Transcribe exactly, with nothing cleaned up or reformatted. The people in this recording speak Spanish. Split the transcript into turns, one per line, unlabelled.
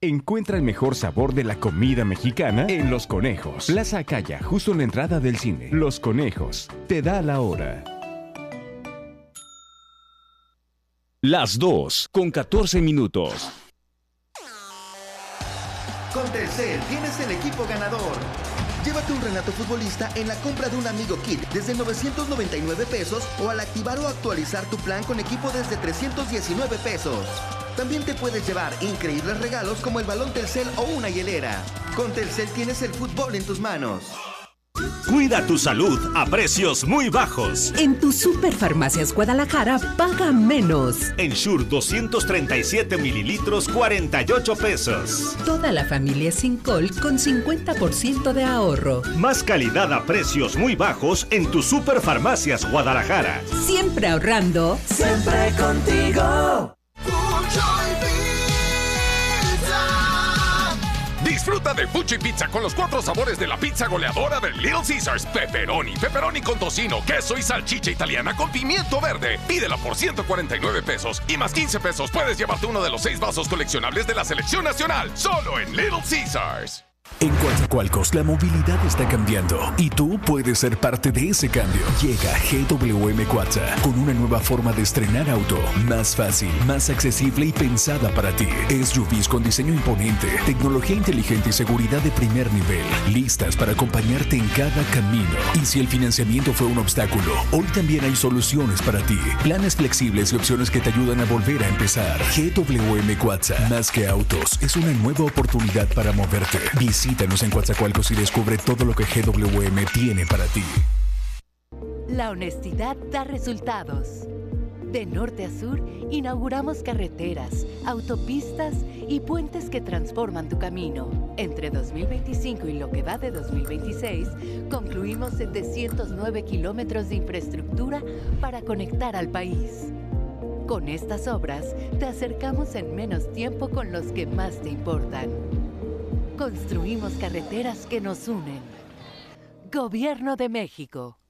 Encuentra el mejor sabor de la comida mexicana en Los Conejos. Plaza Acaya, justo en la entrada del cine. Los Conejos, te da la hora. Las dos, con catorce minutos.
Con Telcel tienes el equipo ganador. Llévate un Renato futbolista en la compra de un Amigo Kit desde novecientos noventa y nueve pesos o al activar o actualizar tu plan con equipo desde trescientos diecinueve pesos. También te puedes llevar increíbles regalos como el balón Telcel o una hielera. Con Telcel tienes el fútbol en tus manos.
Cuida tu salud a precios muy bajos.
En tu Superfarmacias Guadalajara, paga menos.
Ensure doscientos treinta y siete mililitros, cuarenta y ocho pesos.
Toda la familia Sincol con cincuenta por ciento de ahorro.
Más calidad a precios muy bajos en tu Superfarmacias Guadalajara.
Siempre ahorrando.
Siempre contigo.
Disfruta de Fuchi Pizza con los cuatro sabores de la pizza goleadora de Little Caesars. Pepperoni, pepperoni con tocino, queso y salchicha italiana con pimiento verde. Pídela por ciento cuarenta y nueve pesos y más quince pesos puedes llevarte uno de los seis vasos coleccionables de la selección nacional. Solo en Little Caesars.
En Coatzacoalcos la movilidad está cambiando y tú puedes ser parte de ese cambio. Llega G W M Coatza con una nueva forma de estrenar auto, más fácil, más accesible y pensada para ti. S U Vs con diseño imponente, tecnología inteligente y seguridad de primer nivel, listas para acompañarte en cada camino. Y si el financiamiento fue un obstáculo, hoy también hay soluciones para ti. Planes flexibles y opciones que te ayudan a volver a empezar. G W M Coatza, más que autos, es una nueva oportunidad para moverte. Visítanos en Coatzacoalcos y descubre todo lo que G W M tiene para ti.
La honestidad da resultados. De norte a sur, inauguramos carreteras, autopistas y puentes que transforman tu camino. Entre dos mil veinticinco y lo que va de dos mil veintiséis, concluimos setecientos nueve kilómetros de infraestructura para conectar al país. Con estas obras, te acercamos en menos tiempo con los que más te importan. Construimos carreteras que nos unen. Gobierno de México.